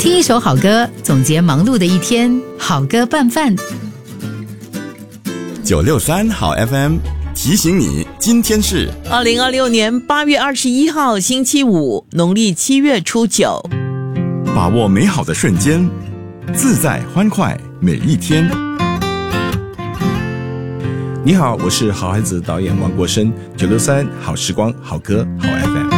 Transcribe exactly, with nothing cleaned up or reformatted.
听一首好歌，总结忙碌的一天，好歌拌饭。 九六三好 F M 提醒你，今天是二零二六年八月二十一号星期五，农历七月初九。 把握美好的瞬间，自在欢快每一天。 你好，我是好孩子导演王国生，九六三好时光好歌好 F M。